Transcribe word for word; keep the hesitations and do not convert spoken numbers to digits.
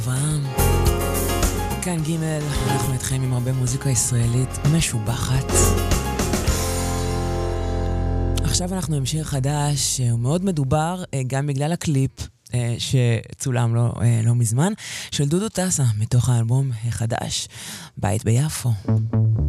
אברהם, כאן ג' אנחנו איתכם עם הרבה מוזיקה ישראלית משובחת. עכשיו אנחנו עם שיר חדש שהוא מאוד מדובר גם בגלל הקליפ שצולם לו לא מזמן של דודו טסה מתוך האלבום החדש בית ביפו.